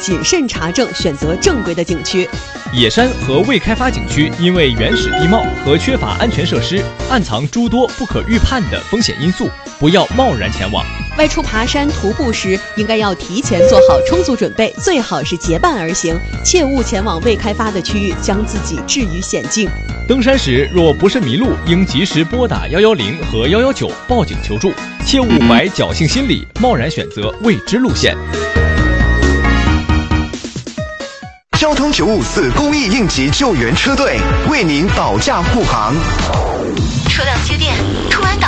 谨慎查证，选择正规的景区。 野山和未开发景区因为原始地貌和缺乏安全设施，暗藏诸多不可预判的风险因素，不要贸然前往。 外出爬山、徒步时，应该要提前做好充足准备，最好是结伴而行，切勿前往未开发的区域，将自己置于险境。 登山时若不慎迷路，应及时拨打110和119报警求助，切勿怀侥幸心理，贸然选择未知路线。 交通954公益应急救援车队为您保驾护航。 车辆接电，突然导